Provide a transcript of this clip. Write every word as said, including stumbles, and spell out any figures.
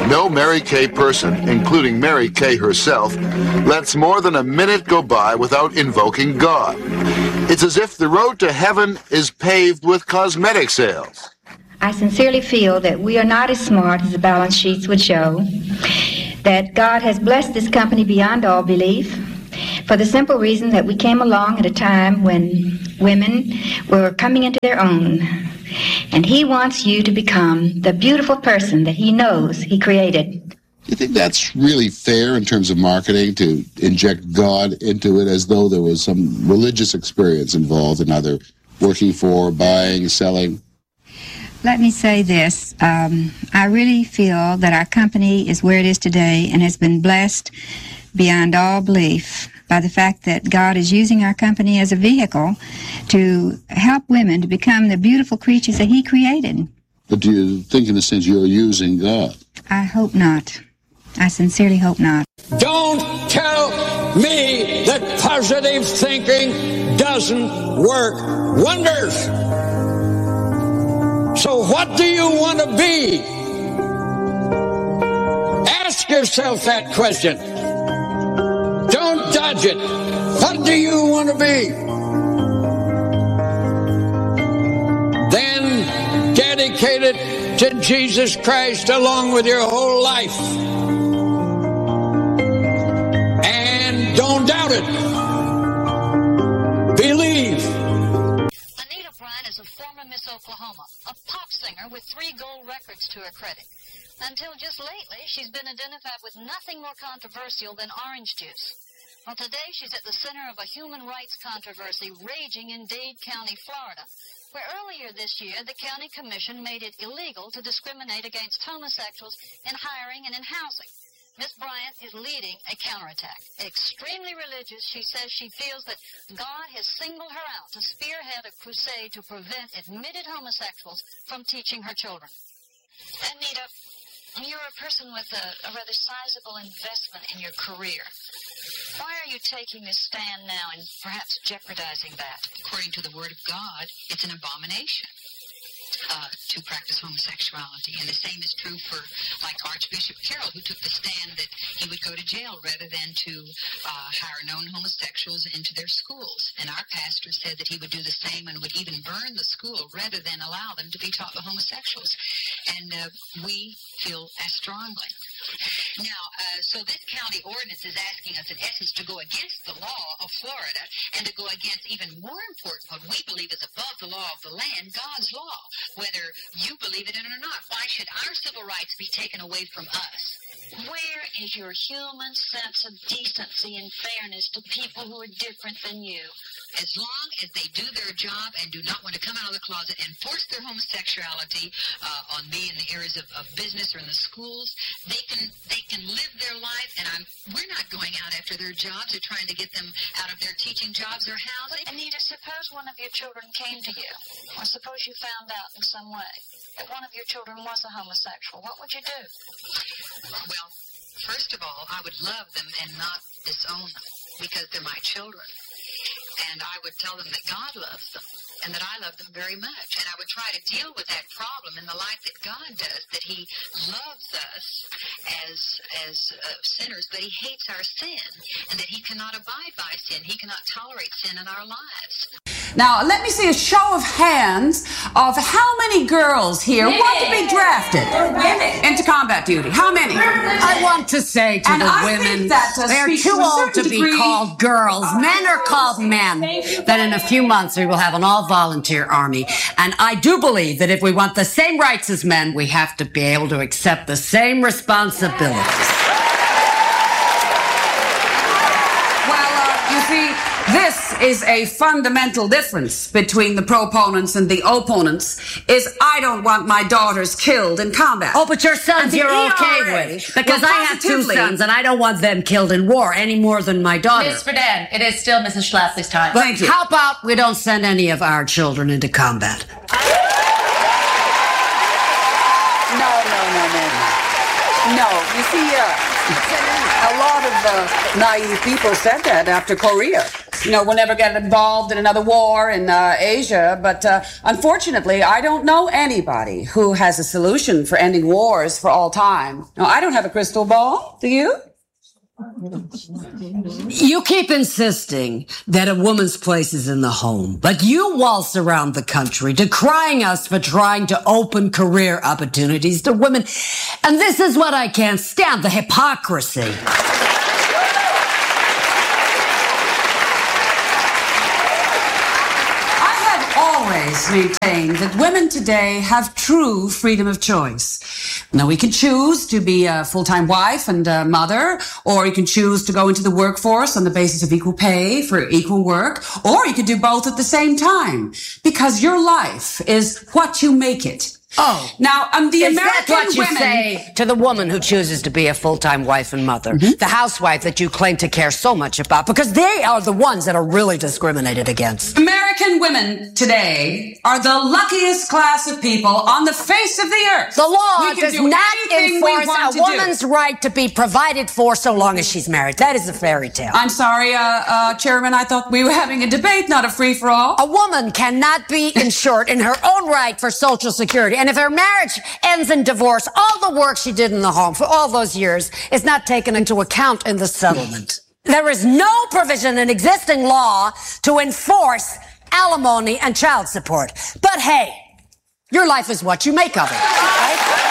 No Mary Kay person, including Mary Kay herself, lets more than a minute go by without invoking God. It's as if the road to heaven is paved with cosmetic sales. I sincerely feel that we are not as smart as the balance sheets would show, that God has blessed this company beyond all belief, for the simple reason that we came along at a time when women were coming into their own. And he wants you to become the beautiful person that he knows he created. Do you think that's really fair in terms of marketing, to inject God into it as though there was some religious experience involved in either working for, buying, selling? Let me say this. Um, I really feel that our company is where it is today and has been blessed beyond all belief by the fact that God is using our company as a vehicle to help women to become the beautiful creatures that he created. But do you think, in a sense, you're using God? I hope not. I sincerely hope not. Don't tell me that positive thinking doesn't work wonders. So what do you want to be? Ask yourself that question. Don't dodge it. What do you want to be? Then dedicate it to Jesus Christ along with your whole life. And don't doubt it. Believe. Anita Bryant is a former Miss Oklahoma, a pop singer with three gold records to her credit. Until just lately, she's been identified with nothing more controversial than orange juice. Well, today she's at the center of a human rights controversy raging in Dade County, Florida, where earlier this year the county commission made it illegal to discriminate against homosexuals in hiring and in housing. Miss Bryant is leading a counterattack. Extremely religious, she says she feels that God has singled her out to spearhead a crusade to prevent admitted homosexuals from teaching her children. Anita, you're a person with a, a rather sizable investment in your career. Why are you taking this stand now and perhaps jeopardizing that? According to the Word of God, it's an abomination uh, to practice homosexuality. And the same is true for, like, Archbishop Carroll, who took the stand that he would go to jail rather than to uh, hire known homosexuals into their schools. And our pastor said that he would do the same and would even burn the school rather than allow them to be taught by homosexuals. And uh, we feel as strongly. Now, uh, so this county ordinance is asking us, in essence, to go against the law of Florida and to go against, even more important, what we believe is above the law of the land, God's law, whether you believe it or not. Why should our civil rights be taken away from us? Where is your human sense of decency and fairness to people who are different than you? As long as they do their job and do not want to come out of the closet and force their homosexuality uh, on me in the areas of, of business or in the schools, they can they can live their life, and I'm we're not going out after their jobs or trying to get them out of their teaching jobs or housing. Anita, suppose one of your children came to you, or suppose you found out in some way that one of your children was a homosexual. What would you do? Well, first of all, I would love them and not disown them because they're my children. And I would tell them that God loves them and that I love them very much. And I would try to deal with that problem in the light that God does, that he loves us as as uh, sinners, but he hates our sin, and that he cannot abide by sin. He cannot tolerate sin in our lives. Now, let me see a show of hands of how many girls here Women. want to be drafted into combat duty. How many? I want to say to And the I women, think that, uh, they're speaks too to a old to certain be degree- called girls. Men are called men. That in a few months we will have an all-volunteer army. And I do believe that if we want the same rights as men, we have to be able to accept the same responsibilities. Well, uh, you see, this is a fundamental difference between the proponents and the opponents, is I don't want my daughters killed in combat. Oh, but your And sons the you're E R okay A with. Because will I have two positively- sons, and I don't want them killed in war any more than my daughter. Miss Friedan, it is still Missus Schlafly's time. But Thank you. how about we don't send any of our children into combat? No, no, no, no, no. No, you see, uh, a lot of uh, naive people said that after Korea. you know, we'll never get involved in another war in uh, Asia, but uh, unfortunately, I don't know anybody who has a solution for ending wars for all time. No, I don't have a crystal ball. Do you? You keep insisting that a woman's place is in the home, but you waltz around the country decrying us for trying to open career opportunities to women. And this is what I can't stand, the hypocrisy. Always maintain that women today have true freedom of choice. Now, we can choose to be a full-time wife and a mother, or you can choose to go into the workforce on the basis of equal pay for equal work, or you can do both at the same time, because your life is what you make it. Oh. Now, um, the Is American that what you women... say to the woman who chooses to be a full-time wife and mother? Mm-hmm. The housewife that you claim to care so much about, because they are the ones that are really discriminated against. American women today are the luckiest class of people on the face of the earth. The law We can does do not anything we enforce want a to do. woman's right to be provided for so long as she's married. That is a fairy tale. I'm sorry, uh, uh, Chairman, I thought we were having a debate, not a free-for-all. A woman cannot be insured in her own right for Social Security. And if her marriage ends in divorce, all the work she did in the home for all those years is not taken into account in the settlement. There is no provision in existing law to enforce alimony and child support. But hey, your life is what you make of it, right?